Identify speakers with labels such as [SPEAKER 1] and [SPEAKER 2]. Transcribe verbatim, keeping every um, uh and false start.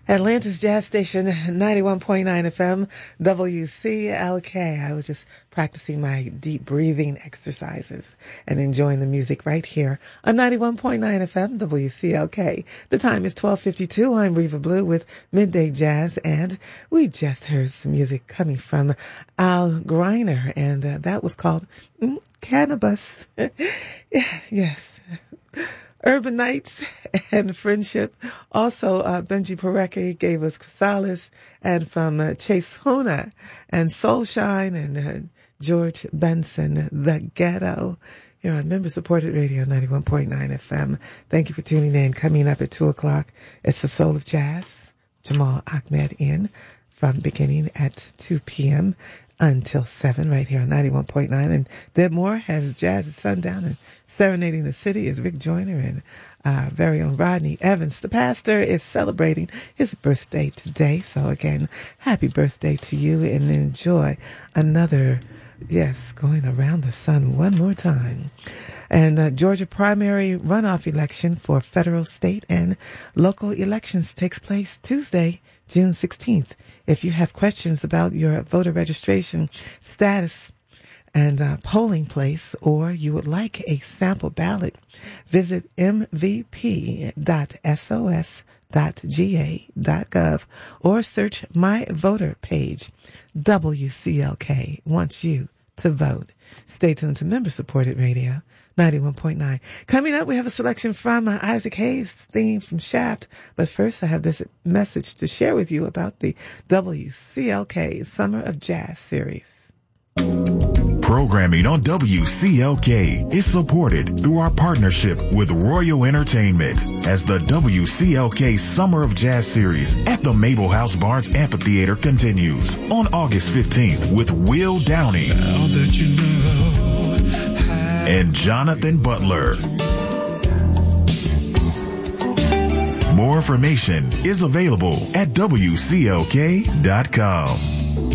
[SPEAKER 1] Atlanta's Jazz Station, ninety-one point nine F M, W C L K. I was just practicing my deep breathing exercises and enjoying the music right here on ninety-one point nine F M, W C L K. The time is twelve fifty-two. I'm Reva Blue with Midday Jazz, and we just heard some music coming from Al Greiner, and uh, that was called mm, Cannabis. Yeah, yes. Urban Nights and Friendship. Also, uh, Benji Parecki gave us Chrysalis, and from uh, Chase Huna and Soulshine, and uh, George Benson, The Ghetto. Here on member-supported radio, ninety-one point nine F M. Thank you for tuning in. Coming up at two o'clock, it's the Soul of Jazz. Jamal Ahmed in from beginning at two p.m. until seven right here on ninety-one point nine. And Deb Moore has Jazz at Sundown, and Serenading the City is Rick Joyner, and our very own Rodney Evans, the pastor, is celebrating his birthday today. So again, happy birthday to you, and enjoy another, yes, going around the sun one more time. And uh, Georgia primary runoff election for federal, state, and local elections takes place Tuesday, June sixteenth. If you have questions about your voter registration status and uh, polling place, or you would like a sample ballot, visit m v p dot s o s dot g a dot gov or search My Voter page. W C L K wants you to vote. Stay tuned to member-supported radio, ninety-one point nine. Coming up, we have a selection from uh, Isaac Hayes' theme from Shaft. But first, I have this message to share with you about the W C L K Summer of Jazz series.
[SPEAKER 2] Programming on W C L K is supported through our partnership with Royal Entertainment as the W C L K Summer of Jazz series at the Mabel House Barnes Amphitheater continues on August fifteenth with Will Downing now that you know and Jonathan Butler. More information is available at W C L K dot com.